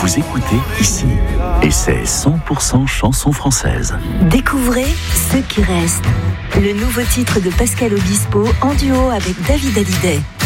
Vous écoutez ici, et c'est 100% chansons françaises. Découvrez Ce qui reste, le nouveau titre de Pascal Obispo en duo avec David Hallyday.